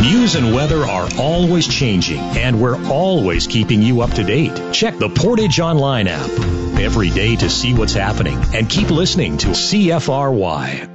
News and weather are always changing, and we're always keeping you up to date. Check the Portage Online app every day to see what's happening, and keep listening to CFRY.